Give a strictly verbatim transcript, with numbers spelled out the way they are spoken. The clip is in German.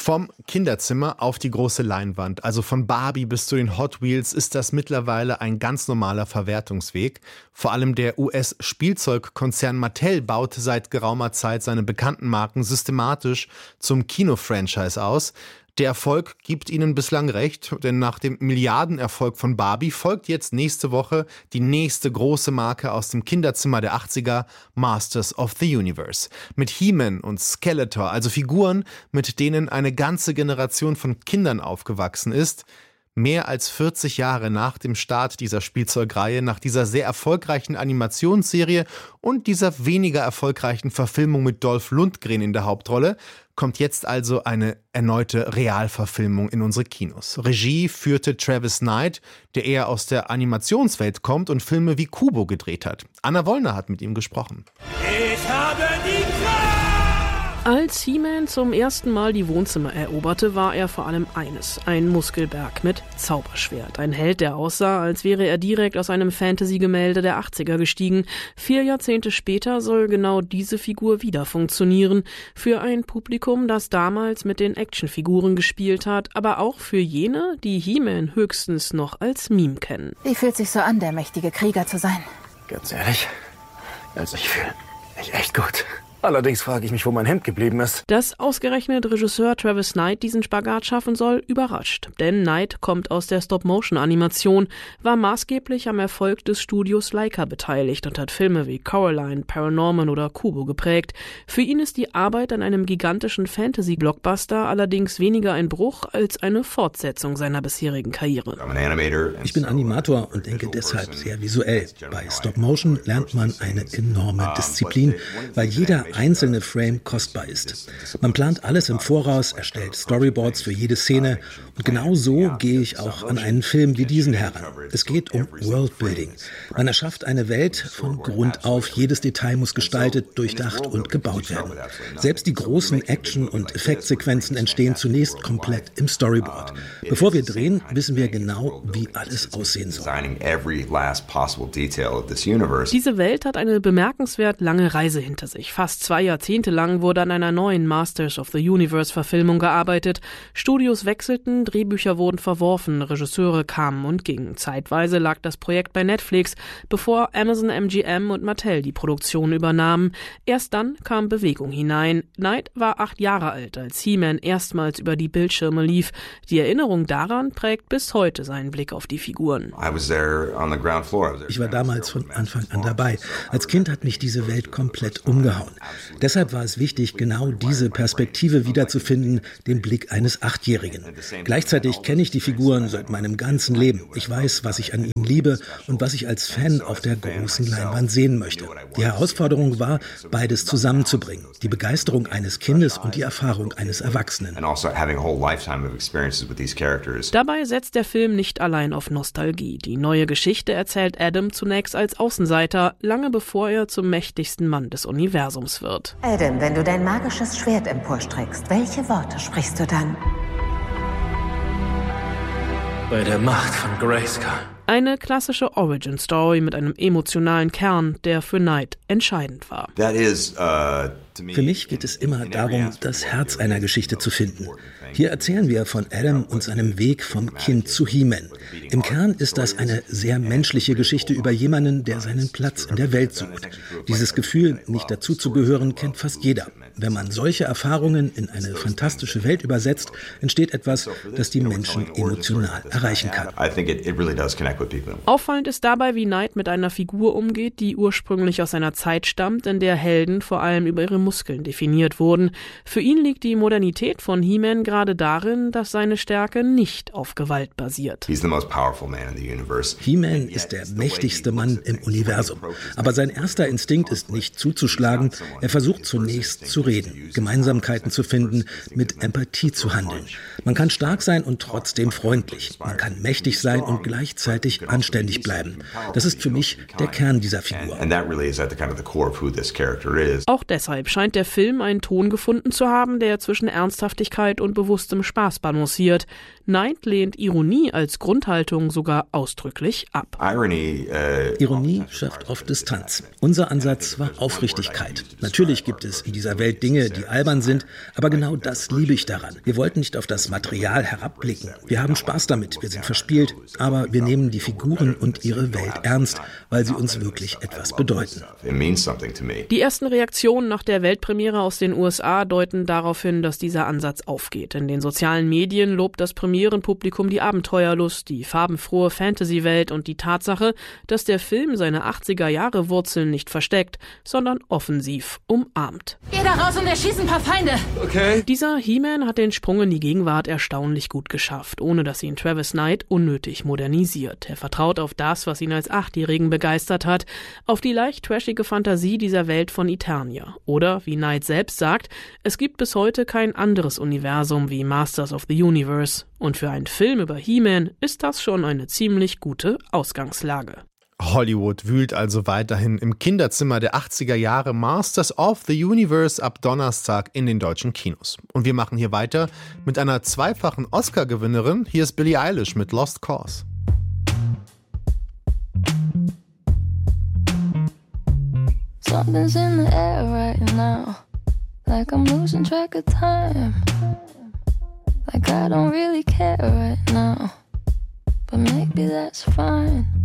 Vom Kinderzimmer auf die große Leinwand, also von Barbie bis zu den Hot Wheels, ist das mittlerweile ein ganz normaler Verwertungsweg. Vor allem der U S-Spielzeugkonzern Mattel baut seit geraumer Zeit seine bekannten Marken systematisch zum Kino-Franchise aus. Der Erfolg gibt ihnen bislang recht, denn nach dem Milliardenerfolg von Barbie folgt jetzt nächste Woche die nächste große Marke aus dem Kinderzimmer der achtziger, Masters of the Universe. Mit He-Man und Skeletor, also Figuren, mit denen eine ganze Generation von Kindern aufgewachsen ist. Mehr als vierzig Jahre nach dem Start dieser Spielzeugreihe, nach dieser sehr erfolgreichen Animationsserie und dieser weniger erfolgreichen Verfilmung mit Dolph Lundgren in der Hauptrolle, kommt jetzt also eine erneute Realverfilmung in unsere Kinos. Regie führte Travis Knight, der eher aus der Animationswelt kommt und Filme wie Kubo gedreht hat. Anna Wollner hat mit ihm gesprochen. Ich habe die Kraft! Als He-Man zum ersten Mal die Wohnzimmer eroberte, war er vor allem eines: ein Muskelberg mit Zauberschwert. Ein Held, der aussah, als wäre er direkt aus einem Fantasy-Gemälde der achtziger gestiegen. Vier Jahrzehnte später soll genau diese Figur wieder funktionieren. Für ein Publikum, das damals mit den Actionfiguren gespielt hat, aber auch für jene, die He-Man höchstens noch als Meme kennen. Wie fühlt sich so an, der mächtige Krieger zu sein? Ganz ehrlich, also ich fühle mich echt gut. Allerdings frage ich mich, wo mein Hemd geblieben ist. Dass ausgerechnet Regisseur Travis Knight diesen Spagat schaffen soll, überrascht. Denn Knight kommt aus der Stop-Motion-Animation, war maßgeblich am Erfolg des Studios Laika beteiligt und hat Filme wie Coraline, Paranorman oder Kubo geprägt. Für ihn ist die Arbeit an einem gigantischen Fantasy-Blockbuster allerdings weniger ein Bruch als eine Fortsetzung seiner bisherigen Karriere. Ich bin Animator und denke deshalb sehr visuell. Bei Stop-Motion lernt man eine enorme Disziplin, weil jeder einzelne Frame kostbar ist. Man plant alles im Voraus, erstellt Storyboards für jede Szene und genau so gehe ich auch an einen Film wie diesen heran. Es geht um Worldbuilding. Man erschafft eine Welt von Grund auf. Jedes Detail muss gestaltet, durchdacht und gebaut werden. Selbst die großen Action- und Effektsequenzen entstehen zunächst komplett im Storyboard. Bevor wir drehen, wissen wir genau, wie alles aussehen soll. Diese Welt hat eine bemerkenswert lange Reise hinter sich. Fast zwei Jahrzehnte lang wurde an einer neuen Masters of the Universe-Verfilmung gearbeitet. Studios wechselten, Drehbücher wurden verworfen, Regisseure kamen und gingen. Zeitweise lag das Projekt bei Netflix, bevor Amazon M G M und Mattel die Produktion übernahmen. Erst dann kam Bewegung hinein. Knight war acht Jahre alt, als He-Man erstmals über die Bildschirme lief. Die Erinnerung daran prägt bis heute seinen Blick auf die Figuren. Ich war damals von Anfang an dabei. Als Kind hat mich diese Welt komplett umgehauen. Deshalb war es wichtig, genau diese Perspektive wiederzufinden, den Blick eines Achtjährigen. Gleichzeitig kenne ich die Figuren seit meinem ganzen Leben. Ich weiß, was ich an ihnen liebe und was ich als Fan auf der großen Leinwand sehen möchte. Die Herausforderung war, beides zusammenzubringen. Die Begeisterung eines Kindes und die Erfahrung eines Erwachsenen. Dabei setzt der Film nicht allein auf Nostalgie. Die neue Geschichte erzählt Adam zunächst als Außenseiter, lange bevor er zum mächtigsten Mann des Universums wird. Adam, wenn du dein magisches Schwert emporstreckst, welche Worte sprichst du dann? Bei der Macht von Grayskull. Eine klassische Origin-Story mit einem emotionalen Kern, der für Knight entscheidend war. Für mich geht es immer darum, das Herz einer Geschichte zu finden. Hier erzählen wir von Adam und seinem Weg vom Kind zu He-Man. Im Kern ist das eine sehr menschliche Geschichte über jemanden, der seinen Platz in der Welt sucht. Dieses Gefühl, nicht dazuzugehören, kennt fast jeder. Wenn man solche Erfahrungen in eine fantastische Welt übersetzt, entsteht etwas, das die Menschen emotional erreichen kann. Auffallend ist dabei, wie Knight mit einer Figur umgeht, die ursprünglich aus einer Zeit stammt, in der Helden vor allem über ihre Muskeln definiert wurden. Für ihn liegt die Modernität von He-Man gerade darin, dass seine Stärke nicht auf Gewalt basiert. He-Man ist der mächtigste Mann im Universum. Aber sein erster Instinkt ist nicht zuzuschlagen. Er versucht zunächst zu reden, Gemeinsamkeiten zu finden, mit Empathie zu handeln. Man kann stark sein und trotzdem freundlich. Man kann mächtig sein und gleichzeitig anständig bleiben. Das ist für mich der Kern dieser Figur. Auch deshalb scheint scheint der Film einen Ton gefunden zu haben, der zwischen Ernsthaftigkeit und bewusstem Spaß balanciert. Knight lehnt Ironie als Grundhaltung sogar ausdrücklich ab. Irony, äh, Ironie schafft oft Distanz. Unser Ansatz war Aufrichtigkeit. Natürlich gibt es in dieser Welt Dinge, die albern sind, aber genau das liebe ich daran. Wir wollten nicht auf das Material herabblicken. Wir haben Spaß damit, wir sind verspielt, aber wir nehmen die Figuren und ihre Welt ernst, weil sie uns wirklich etwas bedeuten. Die ersten Reaktionen nach der Weltpremiere aus den U S A deuten darauf hin, dass dieser Ansatz aufgeht. In den sozialen Medien lobt das Premierenpublikum die Abenteuerlust, die farbenfrohe Fantasy-Welt und die Tatsache, dass der Film seine achtziger-Jahre-Wurzeln nicht versteckt, sondern offensiv umarmt. Geh da raus und erschieß ein paar Feinde! Okay. Dieser He-Man hat den Sprung in die Gegenwart erstaunlich gut geschafft, ohne dass ihn Travis Knight unnötig modernisiert. Er vertraut auf das, was ihn als Achtjährigen begeistert hat, auf die leicht trashige Fantasie dieser Welt von Eternia. Oder, wie Knight selbst sagt, es gibt bis heute kein anderes Universum wie Masters of the Universe. Und für einen Film über He-Man ist das schon eine ziemlich gute Ausgangslage. Hollywood wühlt also weiterhin im Kinderzimmer der achtziger Jahre. Masters of the Universe ab Donnerstag in den deutschen Kinos. Und wir machen hier weiter mit einer zweifachen Oscar-Gewinnerin. Hier ist Billie Eilish mit Lost Cause. Something's in the air right now, like I'm losing track of time, like I don't really care right now, but maybe that's fine.